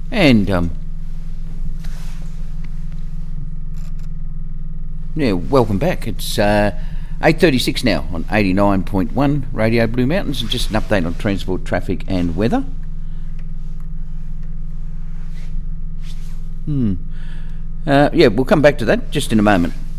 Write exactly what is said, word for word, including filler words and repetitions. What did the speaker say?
And um, yeah, welcome back. It's uh, eight thirty-six now on eighty-nine point one Radio Blue Mountains, and just an update on transport, traffic and weather. Hmm. Uh, yeah, we'll come back to that just in a moment.